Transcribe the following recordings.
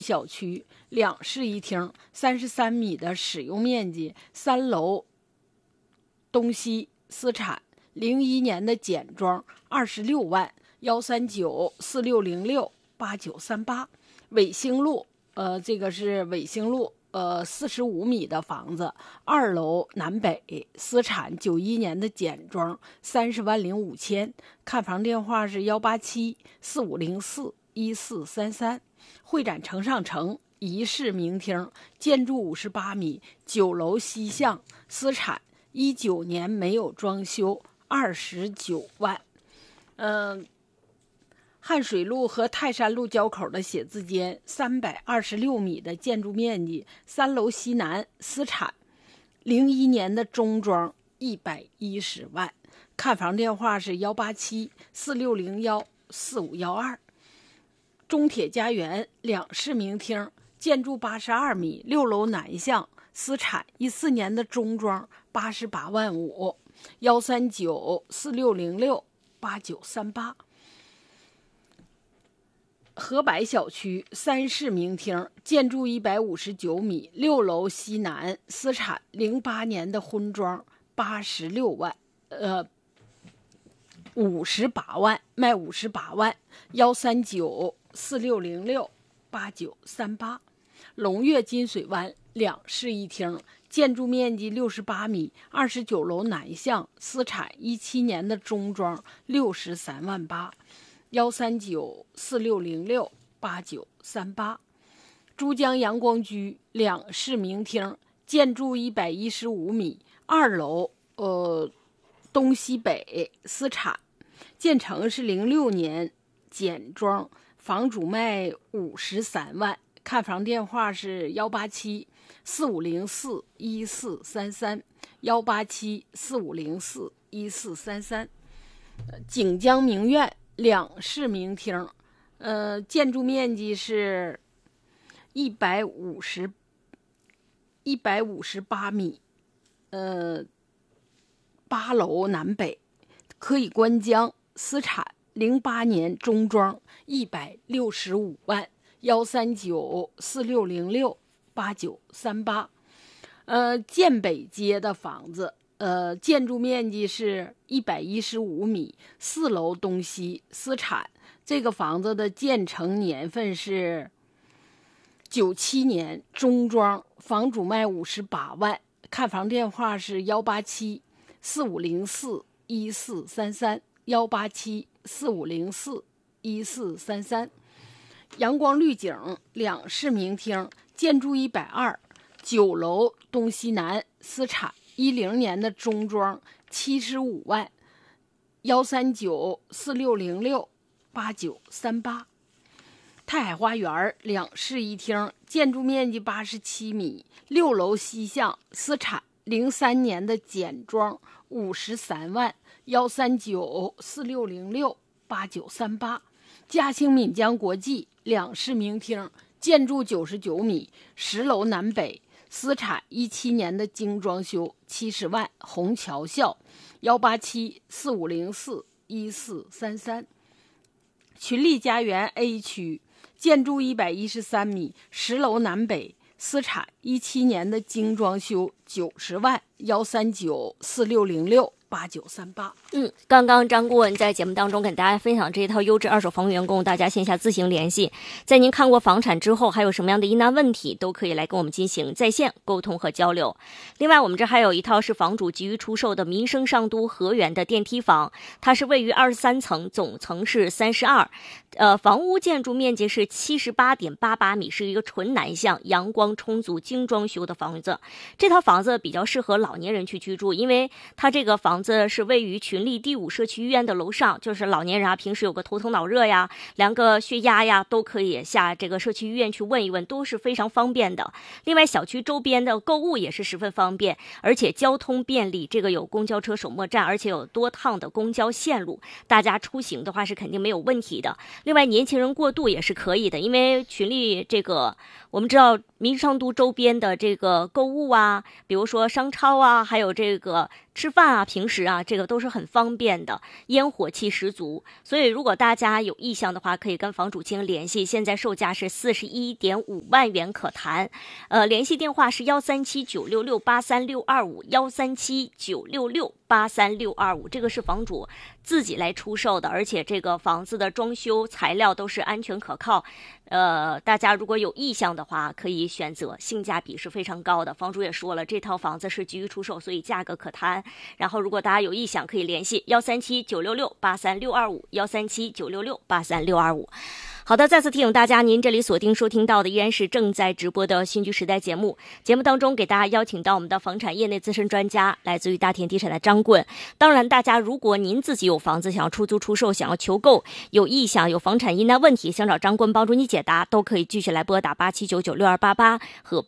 小区2室1厅，33米的使用面积，3楼东西私产，01年的简装，26万，13946068938。纬星路，这个是纬星路，45米的房子，2楼南北，私产，91年的简装，30万0 5千。看房电话是18745041433。会展城上城1室明厅，建筑58米，9楼西向，私产，19年没有装修，29万。汉水路和泰山路交口的写字间，326米的建筑面积，3楼西南，私产，01年的中装，110万。看房电话是18746014512。中铁家园2室明厅，建筑82米，6楼南向，私产，14年的中装，88万5。13946068938。河柏小区3室明厅，建筑159米，6楼西南，私产，08年的婚装，86万，58万，卖58万。13946068938。龙悦金水湾2室1厅，建筑面积68米，29楼南向，私产，17年的中装，63万8。13946068938。珠江阳光居2室明厅，建筑115米，2楼东西北，私产，建成是06年简装，房主卖53万。看房电话是18745041433。18745041433。锦江名苑2室明厅，建筑面积是158米，8楼南北，可以观江，私产，08年中装，165万。13946068938。建北街的房子，建筑面积是115米，4楼东西，私产。这个房子的建成年份是97年，中装，房主卖58万。看房电话是18745041433。18745041433。阳光绿景2室明厅，建筑120， 9楼东西南，私产，10年的中装，75万。13946068938。太海花园2室1厅，建筑面积87米，6楼西向，私产，03年的简装，53万。13946068938。嘉兴闽江国际2室明厅，建筑99米，10楼南北，私产，17年的精装修，70万。虹桥校18745041433。群力家园 A 区，建筑113米，10楼南北，私产，17年的精装修，90万。13946068938。 刚刚张顾问在节目当中跟大家分享这一套优质二手房源供大家线下自行联系。在您看过房产之后，还有什么样的疑难问题，都可以来跟我们进行在线沟通和交流。另外，我们这还有一套是房主急于出售的民生上都河源的电梯房，它是位于23层，总层是32，房屋建筑面积是78.88米，是一个纯南向、阳光充足、精装修的房子。这套房子比较适合老年人去居住，因为它这个房子是位于群力第5社区医院的楼上，就是老年人啊，平时有个头疼脑热呀、量个血压呀，都可以下这个社区医院去问一问，都是非常方便的。另外，小区周边的购物也是十分方便，而且交通便利，这个有公交车首末站，而且有多趟的公交线路，大家出行的话是肯定没有问题的。另外，年轻人过渡也是可以的，因为群力这个我们知道民生上都周边的这个购物啊，比如说商超啊，还有这个吃饭啊，平时啊，这个都是很方便的，烟火气十足。所以如果大家有意向的话，可以跟房主进行联系。现在售价是41.5万元可谈，联系电话是137968362513796683625，这个是房主自己来出售的，而且这个房子的装修材料都是安全可靠。大家如果有意向的话，可以选择，性价比是非常高的。房主也说了，这套房子是急于出售，所以价格可谈。然后如果大家有意向，可以联系13796683625，13796683625。好的，再次提醒大家，您这里锁定收听到的依然是正在直播的新居时代节目。节目当中给大家邀请到我们的房产业内资深专家，来自于大田地产的张棍。当然，大家如果您自己有房子想要出租出售，想要求购，有意向，有房产疑难问题，想找张棍帮助你解答，都可以继续来拨打87996288和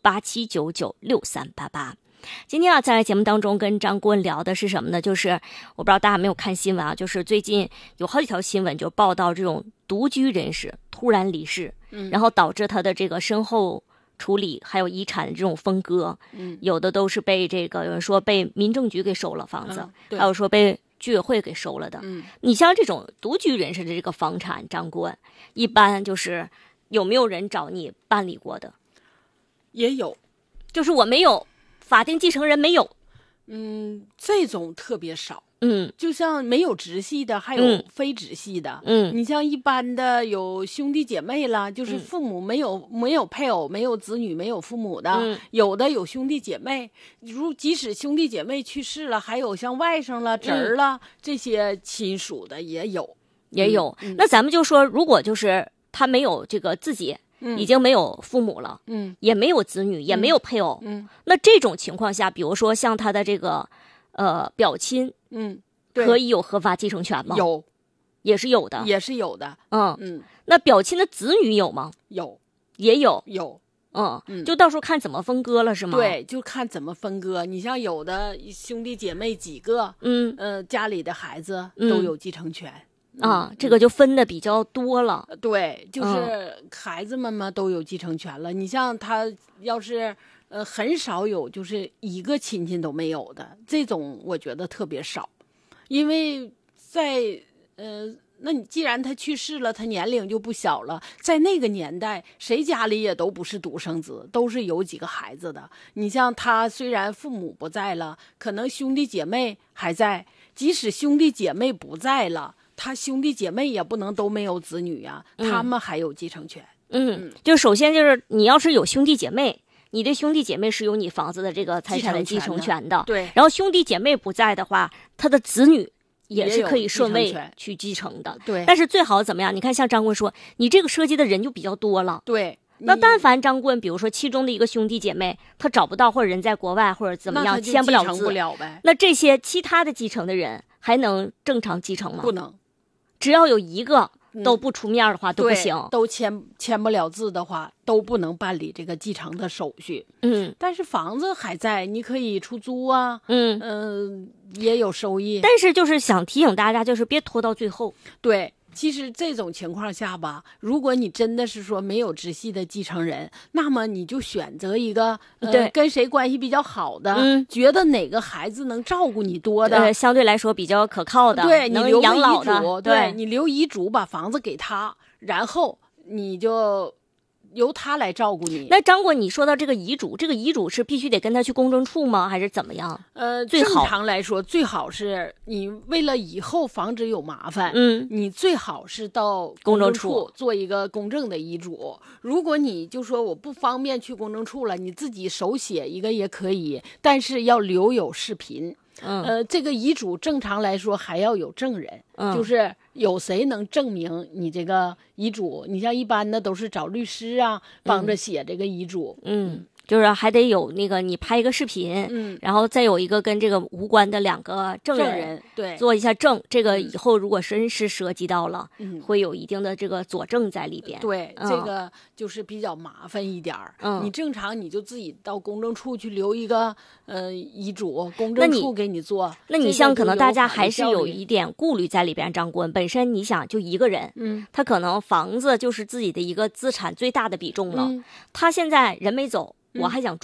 87996388。今天啊，在节目当中跟张棍聊的是什么呢？就是我不知道大家有没有看新闻啊，就是最近有好几条新闻就报道这种独居人士突然离世，然后导致他的这个身后处理还有遗产的这种分割，有的都是被这个有人说被民政局给收了房子，还有说被居委会给收了的。你像这种独居人士的这个房产，张棍一般就是有没有人找你办理过的？ 也有， 就是我没有。法定继承人没有， 这种特别少，就像没有直系的，还有非直系的，你像一般的有兄弟姐妹了，就是父母没有配偶，没有子女，没有父母的，有的有兄弟姐妹，即使兄弟姐妹去世了，还有像外甥了、侄儿了这些亲属的也有。 那咱们就说，如果就是他没有这个自己。已经没有父母了，也没有子女，也没有配偶，那这种情况下，比如说像他的这个表亲，可以有合法继承权吗？ 有， 也是有的，那表亲的子女有吗？ 有， 也有， 就到时候看怎么分割了，是吗？ 对，就看怎么分割。你像有的兄弟姐妹几个，家里的孩子都有继承权。 这个就分的比较多了。 对，就是孩子们嘛都有继承权了。你像他要是很少有就是一个亲戚都没有的这种，我觉得特别少，因为在那你既然他去世了，他年龄就不小了，在那个年代谁家里也都不是独生子，都是有几个孩子的。你像他虽然父母不在了，可能兄弟姐妹还在，即使兄弟姐妹不在了，他兄弟姐妹也不能都没有子女呀，他们还有继承权。 就首先就是你要是有兄弟姐妹，你的兄弟姐妹是有你房子的这个财产的继承权的。 对。 然后兄弟姐妹不在的话，他的子女也是可以顺位去继承的。 对。 但是最好怎么样？你看，像张棍说，你这个涉及的人就比较多了。 对。 那但凡张棍，比如说其中的一个兄弟姐妹，他找不到，或者人在国外，或者怎么样，签不了字，那这些其他的继承的人还能正常继承吗？ 不能。 只要有一个都不出面的话，都不行。 都签不了字的话，都不能办理这个继承的手续。但是房子还在，你可以出租啊。也有收益。 但是就是想提醒大家，就是别拖到最后。 对。其实这种情况下吧，如果你真的是说没有直系的继承人，那么你就选择一个跟谁关系比较好的，觉得哪个孩子能照顾你多的， 相对来说比较可靠的， 对，你留养老的，对，你留遗嘱把房子给他，然后你就由他来照顾你。 那张棍，你说到这个遗嘱，这个遗嘱是必须得跟他去公证处吗？还是怎么样？ 正常来说，最好是你为了以后防止有麻烦，你最好是到公证处做一个公证的遗嘱。如果你就说我不方便去公证处了，你自己手写一个也可以，但是要留有视频。这个遗嘱正常来说还要有证人，就是有谁能证明你这个遗嘱？你像一般的都是找律师啊，帮着写这个遗嘱。 就是还得有那个你拍一个视频，然后再有一个跟这个无关的两个证人， 对， 做一下证。这个以后如果真是涉及到了，会有一定的这个佐证在里边。 对，这个就是比较麻烦一点儿。你正常你就自己到公证处去留一个遗嘱，公证处给你做。 那你像可能大家还是有一点顾虑在里边。张棍本身你想就一个人，他可能房子就是自己的一个资产最大的比重了。他现在人没走。我还想住，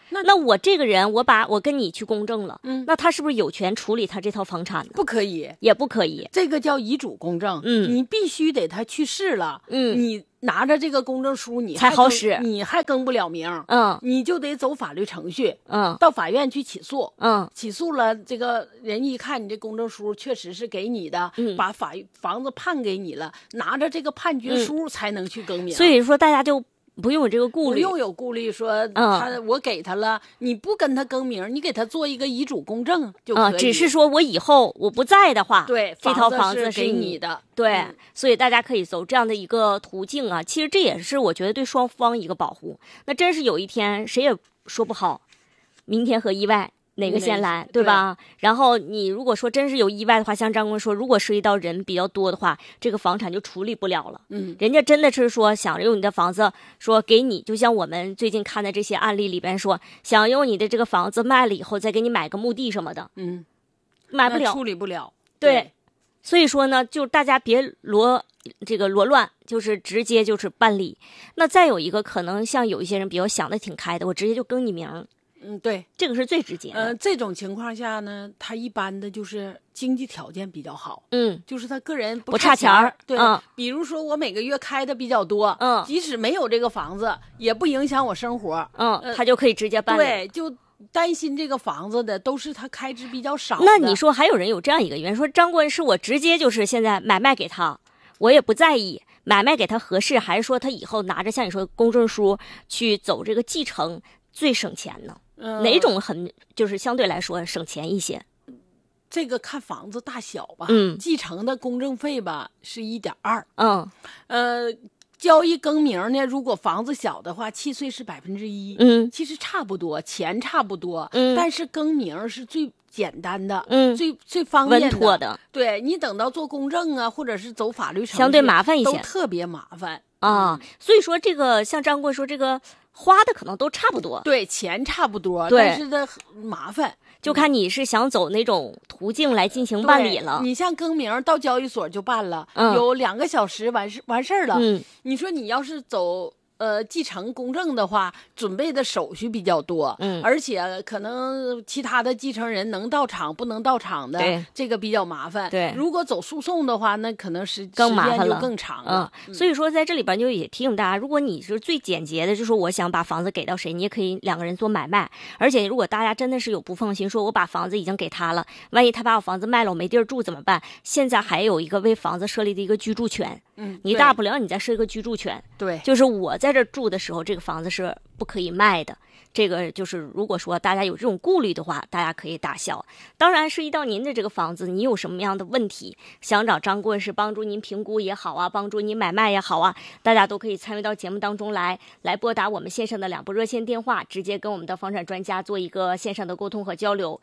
那我这个人，我跟你去公证了， 嗯， 那他是不是有权处理他这套房产呢？ 不可以， 也不可以。 这个叫遗嘱公证。你必须得他去世了，你拿着这个公证书，你才好使， 你还更不了名，你就得走法律程序，到法院去起诉，起诉了，这个人一看你这公证书确实是给你的，把房子判给你了，拿着这个判决书才能去更名。 所以说大家就不用有这个顾虑， 不用有顾虑说我给他了，你不跟他更名，你给他做一个遗嘱公证就可以。 只是说我以后我不在的话， 对， 这套房子是给你的。 对，所以大家可以走这样的一个途径啊。其实这也是我觉得对双方一个保护。那真是有一天谁也说不好，明天和意外哪个先来，对吧？然后你如果说真是有意外的话，像张工说，如果涉及到人比较多的话，这个房产就处理不了了。人家真的是说想用你的房子，说给你，就像我们最近看的这些案例里边说，想用你的这个房子卖了以后，再给你买个墓地什么的，买不了， 处理不了。 对，所以说呢，就大家别罗乱，就是直接就是办理。那再有一个可能，像有一些人比较想的挺开的，我直接就更你名。 对， 这个是最直接的。 这种情况下呢，他一般的就是经济条件比较好，就是他个人不差钱儿。 对，比如说我每个月开的比较多，即使没有这个房子，也不影响我生活， 他就可以直接办理。 对，就担心这个房子的都是他开支比较少的。 那你说还有人有这样一个原因，说张国人是我直接就是现在买卖给他，我也不在意买卖给他合适，还是说他以后拿着像你说公证书去走这个继承最省钱呢？哪种就是相对来说省钱一些？ 这个看房子大小吧，继承的公证费吧是1.2%，交易更名呢，如果房子小的话，契税是1%，其实差不多，钱差不多，但是更名是最简单的，最方便的， 稳妥的。 对，你等到做公证啊，或者是走法律程序， 相对麻烦一些， 都特别麻烦啊。所以说这个像张贵说这个花的可能都差不多， 对，钱差不多，但是它麻烦。 就看你是想走哪种途径来进行办理了。 你像更名到交易所就办了，有2个小时完事儿了。你说你要是走继承公证的话，准备的手续比较多，而且可能其他的继承人能到场不能到场的，这个比较麻烦。 对， 如果走诉讼的话，那可能更麻烦了， 时间就更长了。 所以说在这里边就也提醒大家，如果你是最简洁的，就是说我想把房子给到谁，你也可以2个人做买卖。而且如果大家真的是有不放心，说我把房子已经给他了，万一他把我房子卖了，我没地儿住怎么办？现在还有一个为房子设立的一个居住权，你大不了你再设一个居住权， 对， 就是我在这住的时候，这个房子是不可以卖的。这个就是如果说大家有这种顾虑的话，大家可以打消。当然涉及到您的这个房子，你有什么样的问题想找张顾问师帮助您评估也好啊，帮助您买卖也好啊，大家都可以参与到节目当中来拨打我们线上的2部热线电话，直接跟我们的房产专家做一个线上的沟通和交流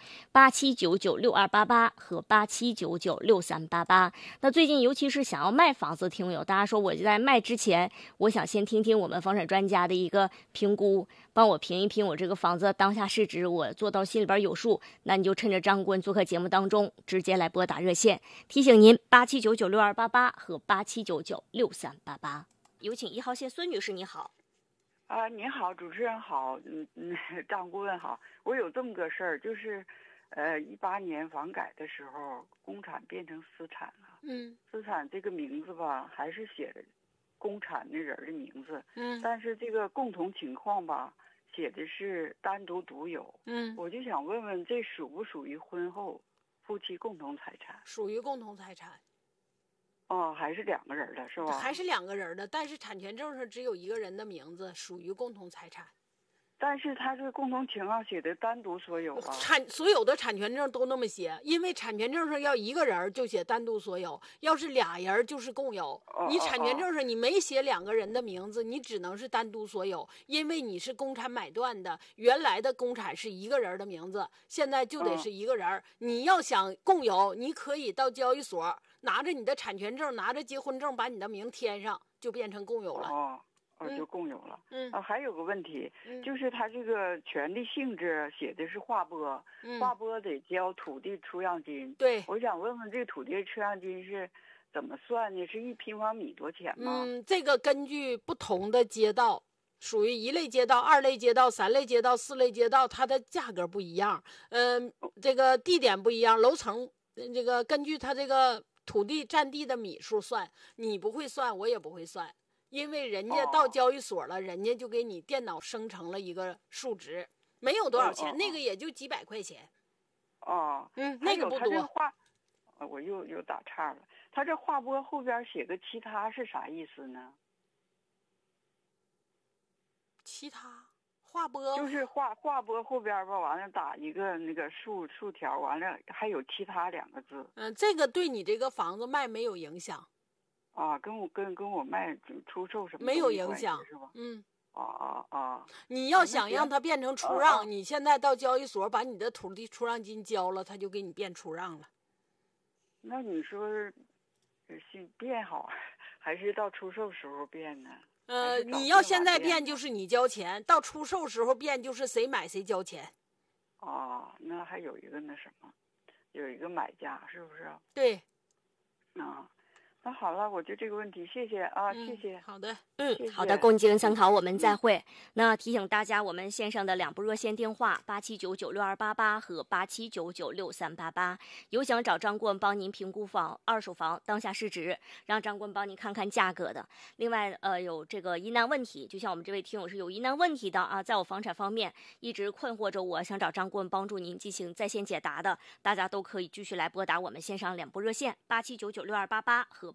，87996288和87996388。那最近尤其是想要卖房子的听友，大家说我在卖之前，我想先听听我们房产专家的一个评估，帮我评一评我这个房子当下市值，我做到心里边有数，那你就趁着张顾问做客节目当中，直接来拨打热线。提醒您87996288和87996388。有请1号线孙女士，你好。 您好，主持人好，张顾问好。我有这么个事儿，就是，18年房改的时候，公产变成私产了。私产这个名字吧，还是写的公产那人的名字。但是这个共同情况吧，写的是单独独有。我就想问问，这属不属于婚后夫妻共同财产？ 属于共同财产。 还是2个人的是吧？ 还是2个人的，但是产权证上只有1个人的名字，属于共同财产。 但是他这个共同情况写的单独所有啊， 所有的产权证都那么写，因为产权证上要1个人就写单独所有，要是俩人就是共有。你产权证上你没写2个人的名字，你只能是单独所有，因为你是公产买断的，原来的公产是1个人的名字，现在就得是1个人。你要想共有，你可以到交易所拿着你的产权证，拿着结婚证，把你的名填上，就变成共有了。 就共有了。还有个问题，就是他这个权利性质写的是划拨，划拨得交土地出让金。 对， 我想问问这个土地出让金是怎么算呢？是1平方米多钱吗？ 这个根据不同的街道， 属于一类街道、二类街道、三类街道、四类街道，它的价格不一样，这个地点不一样，楼层这个根据它这个土地占地的米数算，你不会算，我也不会算，因为人家到交易所了，人家就给你电脑生成了一个数值，没有多少钱，那个也就几百块钱。那个不多。 我又打岔了，他这划拨后边写个其他是啥意思呢？ 其他划拨就是划拨后边吧，完了打一个那个竖条，完了还有其他2个字。 这个对你这个房子卖没有影响啊，跟我卖出售什么没有影响是吧？ 你要想让它变成出让，你现在到交易所把你的土地出让金交了，他就给你变出让了。 那你说是变好，还是到出售时候变呢？ 你要现在变就是你交钱，到出售时候变就是谁买谁交钱。 那还有一个那什么，有一个买家是不是？ 对。 那好了，我就这个问题，谢谢啊，谢谢。 好的， 好的，供经参考，我们再会。那提醒大家，我们线上的2部热线电话87996288和87996388，有想找张顾问帮您评估二手房当下市值，让张顾问帮您看看价格的。另外，有这个疑难问题，就像我们这位听友是有疑难问题的啊，在我房产方面一直困惑着我，想找张顾问帮助您进行在线解答的，大家都可以继续来拨打我们线上2部热线87996288和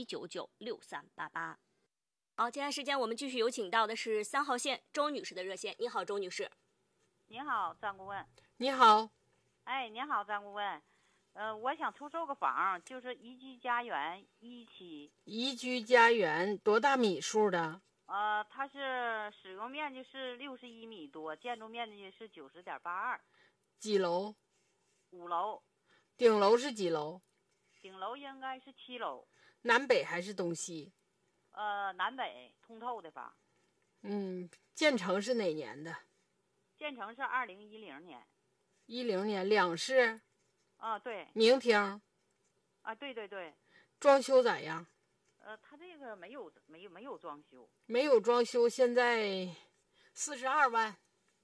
87996388。好，接下来时间我们继续有请到的是3号线周女士的热线。你好，周女士。 你好，张顾问。 你好。 你好，张顾问。我想出售个房，就是宜居家园1期。 宜居家园多大米数的？ 它是使用面积是61米多，建筑面积是90.82。 几楼 ？5楼。 顶楼是几楼？ 顶楼应该是7楼。 南北还是东西？ 南北通透的房。 建成是哪年的？ 建成是2010年。 10年，两室？ 对。 明厅？ 对对对。 装修咋样？ 他这个没有装修。 没有装修，现在42万。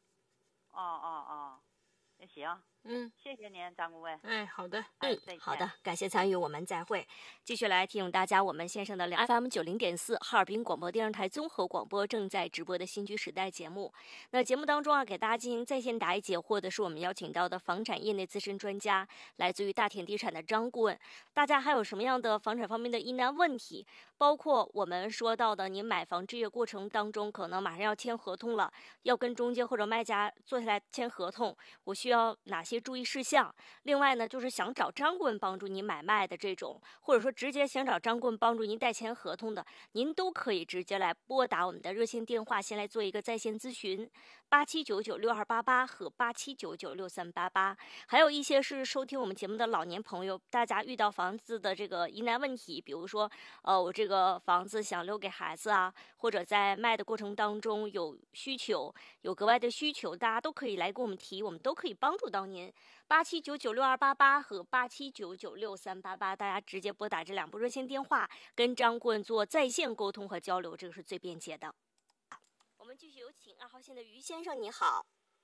那行。谢谢您，张顾问。 好的。 好的，感谢参与，我们再会。继续来提醒大家，我们线上的FM90.4哈尔滨广播电视台综合广播正在直播的新居时代节目。那节目当中给大家进行在线答疑解惑的是我们邀请到的房产业内资深专家，来自于大田地产的张顾问。大家还有什么样的房产方面的疑难问题？包括我们说到的，您买房置业过程当中可能马上要签合同了，要跟中介或者卖家坐下来签合同，我需要哪些注意事项？另外呢，就是想找张顾问帮助您买卖的这种，或者说直接想找张顾问帮助您代签合同的，您都可以直接来拨打我们的热线电话，先来做一个在线咨询，87996288和87996388。还有一些是收听我们节目的老年朋友，大家遇到房子的这个疑难问题，比如说我这个房子想留给孩子啊，或者在卖的过程当中有需求，有格外的需求，大家都可以来跟我们提，我们都可以帮助到您。87996288和87996388，大家直接拨打这2部热线电话，跟张顾问做在线沟通和交流，这个是最便捷的。我们继续有请2号线的于先生，你好。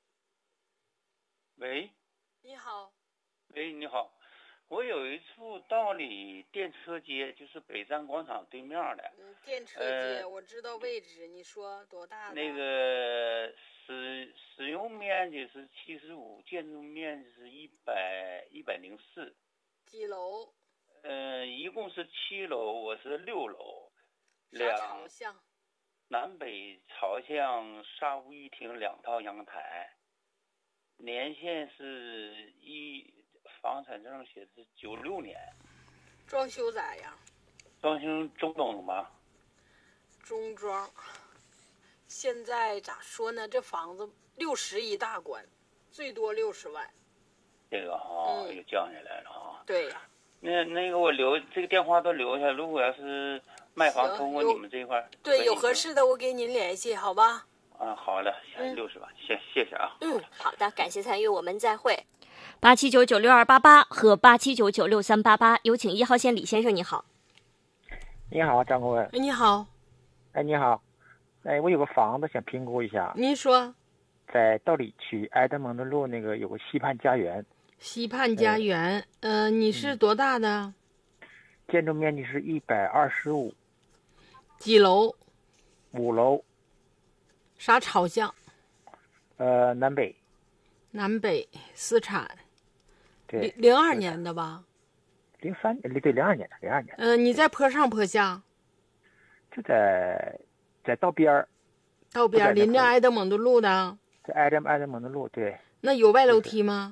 喂。 你好。 喂，你好。我有一处道里电车街，就是北站广场对面的。 电车街，我知道位置，你说多大的？ 那个使用面积是75，建筑面积是104。 几楼？ 一共是7楼，我是6楼。 啥朝向？ 南北朝向，沙屋一厅，2套阳台。年限是房产证写的是96年。 装修咋样？ 装修中等吧。 中装。现在咋说呢？这房子60一大关，最多60万。 这个又降下来了哈。 对呀。 那个我留这个电话都留下，如果要是卖房通过你们这一块， 对，有合适的我给您联系，好吧？ 好的，60万，谢谢啊。 好的，感谢参与，我们再会。87996288和87996388，有请1号线李先生，你好。 你好，张顾问。 你好。 你好， 我有个房子想评估一下。 您说。 在道里区埃德蒙顿路那个有个西畔家园。 西畔家园，你是多大的？ 建筑面积是125。 几楼 ？5楼。 啥朝向？ 南北。 南北，私产。 对 ，02年的吧 ？03，对，02年的。 你在坡上坡下？ 就在道边儿。 道边临着埃德蒙顿路的。 在挨着埃德蒙顿路，对。 那有外楼梯吗？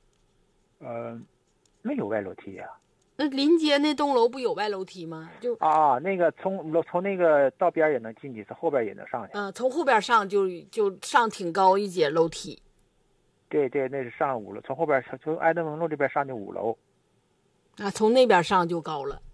没有外楼梯呀。 那临街那栋楼不有外楼梯吗？就那个从那个道边也能进去，从后边也能上去。 从后边上就上挺高一节楼梯。 对，那是上5楼，从后边从埃德蒙路这边上去5楼。 从那边上就高了。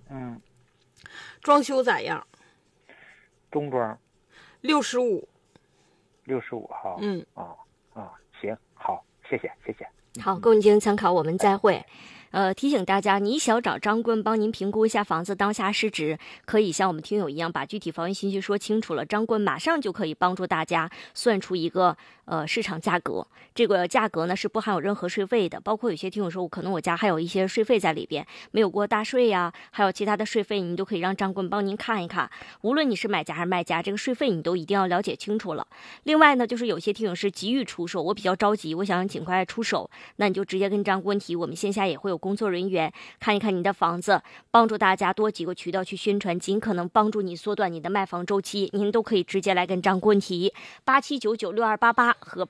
装修咋样？ 中装。 65。 65号。行，好，谢谢。 好，供您参考，我们再会。提醒大家，你想找张棍帮您评估一下房子当下市值，可以像我们听友一样把具体房源信息说清楚了，张棍马上就可以帮助大家算出一个市场价格。这个价格呢是不含有任何税费的，包括有些听友说可能我家还有一些税费在里边，没有过大税呀，还有其他的税费，你都可以让张棍帮您看一看。无论你是买家还是卖家，这个税费你都一定要了解清楚了。另外呢，就是有些听友是急于出售，我比较着急，我想尽快出手，那你就直接跟张棍提，我们线下也会有工作人员看一看你的房子，帮助大家多几个渠道去宣传，尽可能帮助你缩短你的卖房周期。您都可以直接来跟张棍提87996288和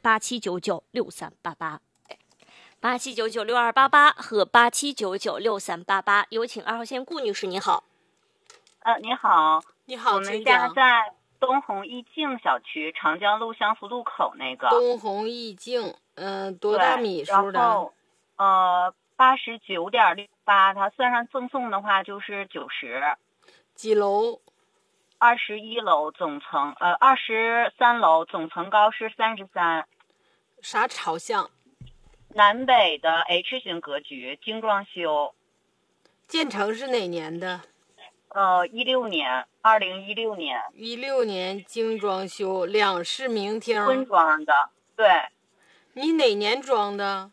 87996388。87996288和87996388。有请2号线顾女士，你好。 你好。 你好， 我们家在东红逸境小区长江路相福路口那个。 东红逸境，多大米数的？ 然后89.68，它算上赠送的话就是90。 几楼 ？21楼，总层23楼，总层高是33。 啥朝向？ 南北的 H 型格局，精装修。 建成是哪年的 ？2016年。 16年精装修，2室明厅。 婚装的，对。 你哪年装的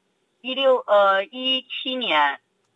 ？17年。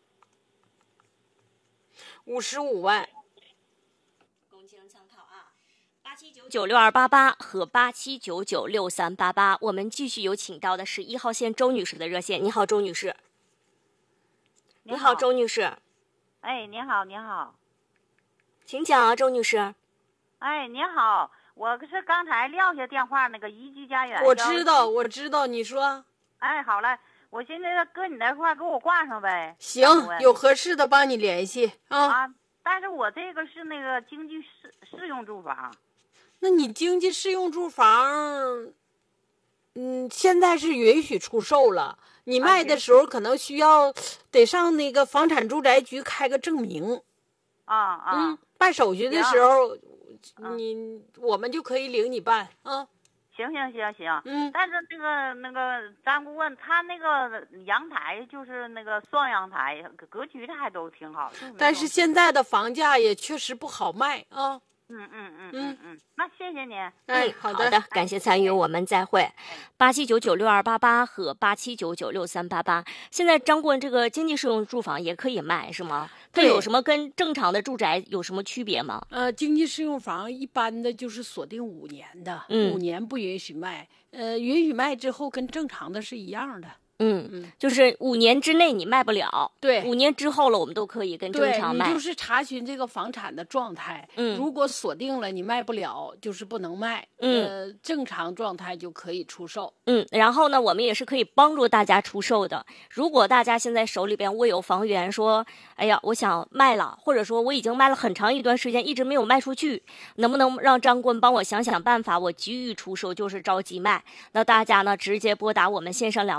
55万。 供请参考啊，87996288和87996388。我们继续有请到的是1号线周女士的热线。你好，周女士。你好，周女士。 你好。 请讲啊，周女士。 你好，我是刚才撂下电话那个宜居家园。 我知道，你说。 好嘞，我现在搁你那块给我挂上呗。 行，有合适的帮你联系啊。 但是我这个是那个经济适用住房。 那你经济适用住房，现在是允许出售了。你卖的时候可能需要得上那个房产住宅局开个证明。办手续的时候，我们就可以领你办啊。 行。但是那个张顾问，他那个阳台就是那个双阳台，格局的还都挺好。 但是现在的房价也确实不好卖啊。 那谢谢您。 好的，感谢参与，我们再会。87996288和87996388。现在张顾问这个经济适用住房也可以卖是吗？它有什么跟正常的住宅有什么区别吗？ 经济适用房一般的就是锁定5年的，5年不允许卖。允许卖之后跟正常的是一样的。 就是5年之内你卖不了， 对 ，5年之后了我们都可以跟正常卖。 你就是查询这个房产的状态，如果锁定了你卖不了，就是不能卖，正常状态就可以出售。 然后呢，我们也是可以帮助大家出售的。如果大家现在手里边握有房源，说，哎呀，我想卖了，或者说我已经卖了很长一段时间，一直没有卖出去，能不能让张棍帮我想想办法？我急于出售，就是着急卖。那大家呢，直接拨打我们线上2部热线。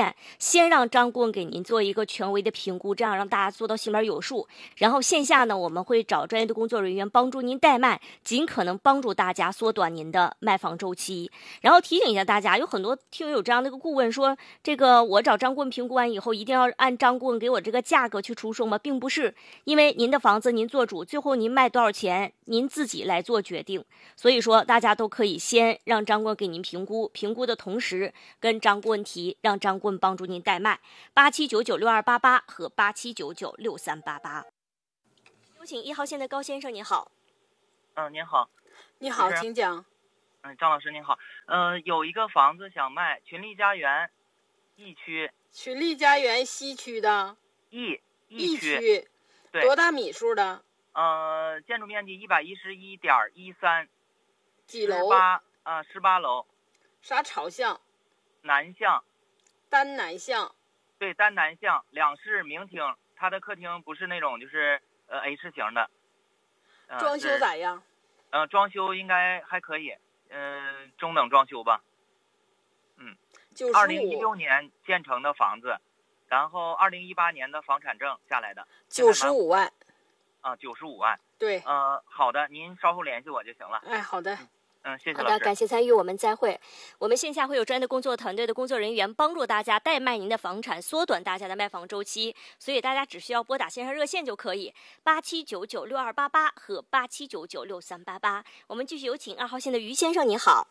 线，先让张顾问给您做一个权威的评估，这样让大家做到心里面有数。然后线下呢，我们会找专业的工作人员帮助您代卖，尽可能帮助大家缩短您的卖房周期。然后提醒一下大家，有很多听友有这样的一个顾问说，这个我找张顾问评估完以后，一定要按张顾问给我这个价格去出售吗？并不是，因为您的房子您做主，最后您卖多少钱，您自己来做决定。所以说，大家都可以先让张顾问给您评估，评估的同时跟张顾问提，让张顾问帮助您代卖。87996288和87996388。有请1号线的高先生，你好。 您好。 你好，请讲。 张老师您好。有一个房子想卖，群力家园，E区。 群力家园西区的。 E 区。 对。 多大米数的？ 建筑面积111.13。 几楼 ？18楼。 啥朝向？ 南向。 单南向。 对，单南向，两室明厅，它的客厅不是那种就是H 型的。 装修咋样？ 装修应该还可以，中等装修吧。2016年建成的房子，然后2018年的房产证下来的。 95万。 95万。 对。 好的，您稍后联系我就行了。 哎，好的。 谢谢老师。 好的，感谢参与，我们再会。我们线下会有专业的工作团队的工作人员帮助大家代卖您的房产，缩短大家的卖房周期，所以大家只需要拨打线上热线就可以，87996288和87996388。我们继续有请2号线的于先生，你好。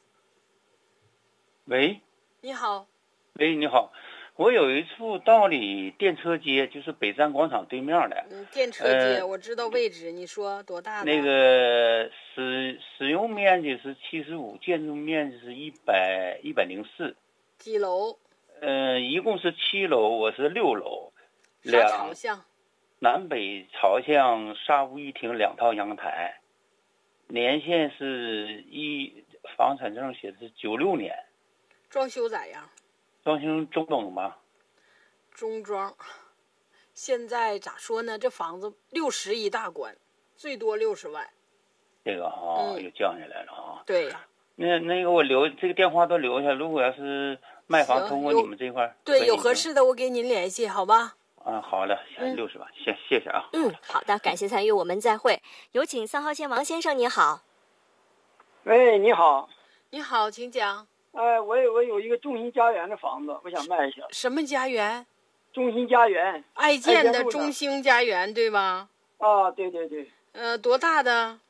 喂。 你好。 喂，你好。我有一处道里电车街，就是北站广场对面的。 电车街，我知道位置。你说多大的？ 那个使用面积是75，建筑面积是104。 几楼？ 一共是7楼，我是6楼。 啥朝向？ 南北朝向，沙屋一厅2套阳台。年限是房产证写的是96年。 装修咋样？ 装修中等吧。 中装。现在咋说呢？这房子60一大关，最多60万。 这个又降下来了啊。 对呀。 那个我留这个电话都留下，如果要是卖房通过你们这块， 对，有合适的我给您联系，好吧？ 好的，60万，谢谢啊。 好的，感谢参与，我们再会。有请3号线王先生，你好。 喂，你好。 你好，请讲。 我有一个中心家园的房子，我想卖一下。 什么家园？ 中心家园。 爱建的中兴家园，对吧？ 对对对。 多大的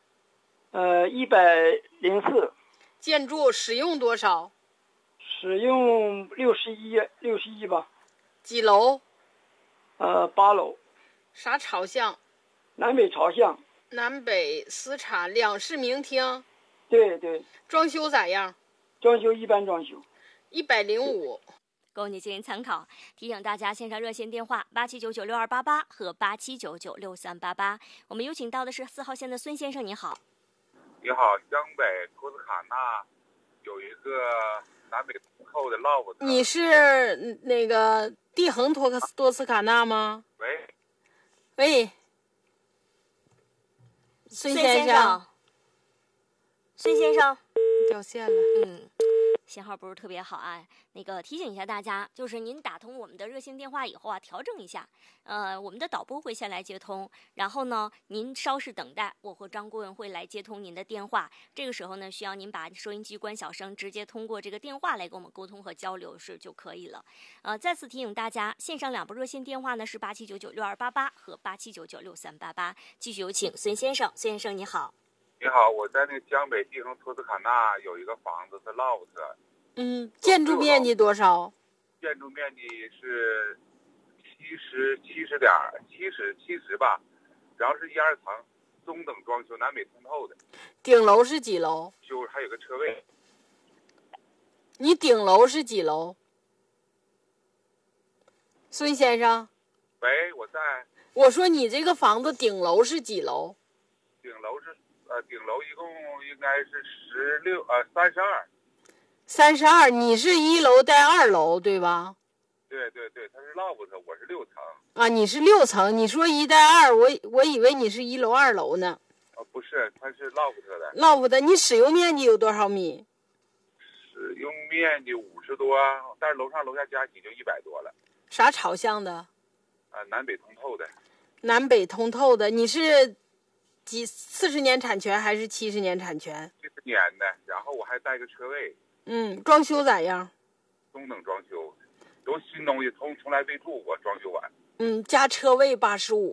？104。 建筑使用多少？ 使用61吧。 几楼 ？8楼。 啥朝向？ 南北朝向。 南北私产两室明厅。 对对。 装修咋样？ 装修一般装修。 105。 供你进行参考。提醒大家，线上热线电话87996288和87996388。我们有请到的是4号线的孙先生，你好。 你好，江北托斯卡纳有一个南北通透的 loft。 你是那个地恒多斯卡纳吗？喂，孙先生。 孙先生掉线了。 信号不是特别好啊。那个提醒一下大家，就是您打通我们的热线电话以后啊，调整一下。我们的导播会先来接通，然后呢，您稍事等待，我和张顾问会来接通您的电话。这个时候呢，需要您把收音机关小声，直接通过这个电话来跟我们沟通和交流就可以了。再次提醒大家，线上2部热线电话呢是87996288和87996388。继续有请孙先生。孙先生你好。 你好，我在那个江北地恒托斯卡纳有一个房子是 loft。 建筑面积多少？ 建筑面积是70吧，然后是1、2层，中等装修，南北通透的。 顶楼是几楼？ 就还有个车位。 你顶楼是几楼？孙先生。 喂，我在。 我说你这个房子顶楼是几楼？ 顶楼一共应该是32。 32，你是1楼带2楼对吧？ 对对对，它是 loft， 我是6层。 你是6层，你说1带2，我以为你是1楼2楼呢。 不是，它是 loft 的。 loft 的，你使用面积有多少米？ 使用面积50多，但是楼上楼下加起就100多了。 啥朝向的？ 南北通透的。 南北通透的，你是40年产权还是70年产权 ？70年的，然后我还带个车位。 装修咋样？ 中等装修，都新东西，从来没住过，装修完。 加车位85。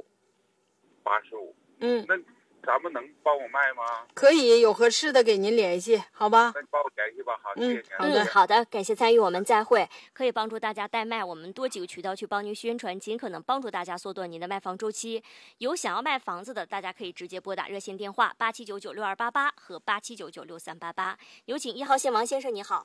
那咱们能帮我卖吗？ 可以，有合适的给您联系，好吧？ 那你帮我联系吧，好，谢谢您。 好的，感谢参与，我们再会。可以帮助大家代卖，我们多几个渠道去帮您宣传，尽可能帮助大家缩短您的卖房周期。有想要卖房子的，大家可以直接拨打热线电话87996288和87996388。有请1号线王先生，你好。